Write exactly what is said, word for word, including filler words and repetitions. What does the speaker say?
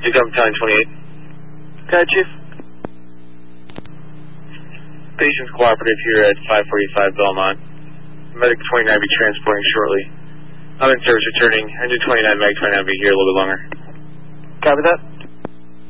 Pick up Battalion twenty-eight. Okay, Chief. Patient's cooperative here at five forty-five Belmont. Medic twenty-nine will be transporting shortly. I'm in service returning. Engine twenty-nine, Medic twenty-nine will be here a little bit longer. Copy that.